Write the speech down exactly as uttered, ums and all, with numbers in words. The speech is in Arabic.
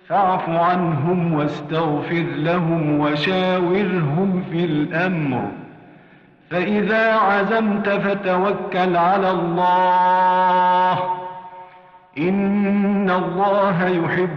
فاعف عنهم واستغفر لهم وشاورهم في الأمر، فإذا عزمت فتوكل على الله، إن الله يحب